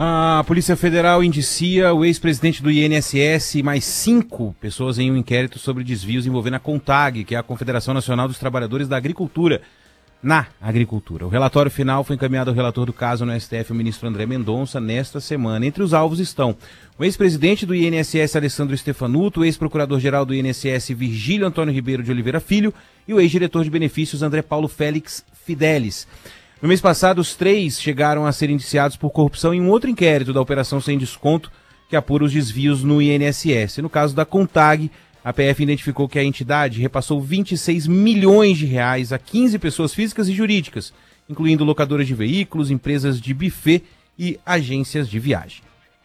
A Polícia Federal indicia o ex-presidente do INSS e mais 5 pessoas em um inquérito sobre desvios envolvendo a CONTAG, que é a Confederação Nacional dos Trabalhadores da Agricultura, na agricultura. O relatório final foi encaminhado ao relator do caso no STF, o ministro André Mendonça, nesta semana. Entre os alvos estão o ex-presidente do INSS, Alessandro Stefanuto, o ex-procurador-geral do INSS, Virgílio Antônio Ribeiro de Oliveira Filho, e o ex-diretor de benefícios, André Paulo Félix Fidelis. No mês passado, os 3 chegaram a ser indiciados por corrupção em um outro inquérito da Operação Sem Desconto, que apura os desvios no INSS. No caso da CONTAG, a PF identificou que a entidade repassou 26 milhões de reais a 15 pessoas físicas e jurídicas, incluindo locadoras de veículos, empresas de buffet e agências de viagem.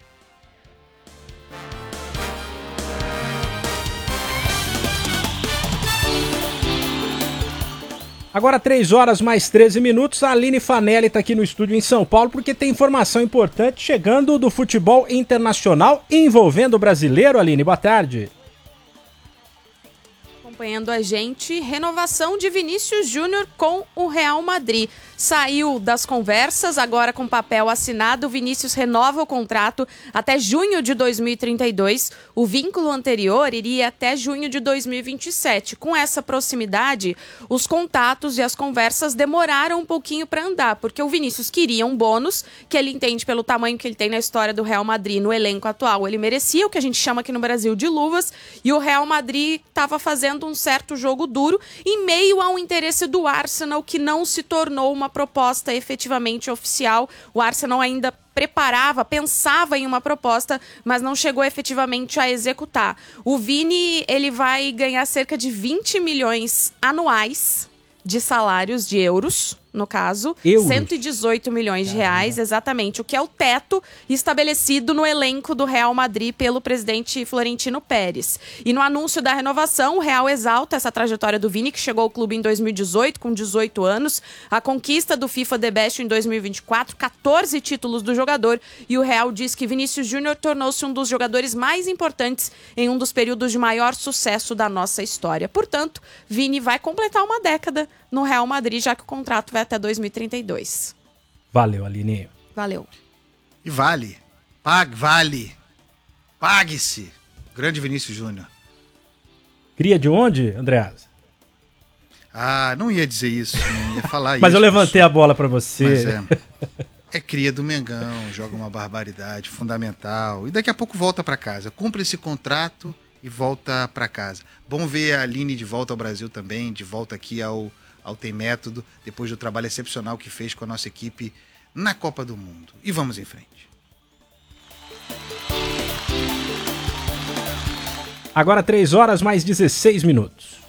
Agora 3 horas mais 13 minutos, a Aline Fanelli está aqui no estúdio em São Paulo porque tem informação importante chegando do futebol internacional envolvendo o brasileiro. Aline, boa tarde. Acompanhando a gente, renovação de Vinícius Júnior com o Real Madrid. Saiu das conversas, agora com papel assinado, o Vinícius renova o contrato até junho de 2032. O vínculo anterior iria até junho de 2027. Com essa proximidade, os contatos e as conversas demoraram um pouquinho para andar, porque o Vinícius queria um bônus, que ele entende pelo tamanho que ele tem na história do Real Madrid, no elenco atual. Ele merecia o que a gente chama aqui no Brasil de luvas, e o Real Madrid estava fazendo um certo jogo duro em meio a um interesse do Arsenal que não se tornou uma proposta efetivamente oficial. O Arsenal ainda pensava em uma proposta, mas não chegou efetivamente a executar. O Vini, ele vai ganhar cerca de 20 milhões anuais de salários de euros, no caso, 118 milhões de reais, exatamente, o que é o teto estabelecido no elenco do Real Madrid pelo presidente Florentino Pérez. E no anúncio da renovação, o Real exalta essa trajetória do Vini, que chegou ao clube em 2018, com 18 anos, a conquista do FIFA The Best em 2024, 14 títulos do jogador, e o Real diz que Vinícius Júnior tornou-se um dos jogadores mais importantes em um dos períodos de maior sucesso da nossa história. Portanto, Vini vai completar uma década no Real Madrid, já que o contrato vai até 2032. Valeu, Aline. Valeu. E vale. Pague-se. Grande Vinícius Júnior. Cria de onde, Andreas? Não ia dizer isso, não ia falar isso. Mas eu levantei a bola pra você. Mas é cria do Mengão, joga uma barbaridade, fundamental. E daqui a pouco volta pra casa. Cumpre esse contrato e volta pra casa. Bom ver a Aline de volta ao Brasil também, de volta aqui ao Tem Método, depois do trabalho excepcional que fez com a nossa equipe na Copa do Mundo. E vamos em frente. Agora 3 horas mais 16 minutos.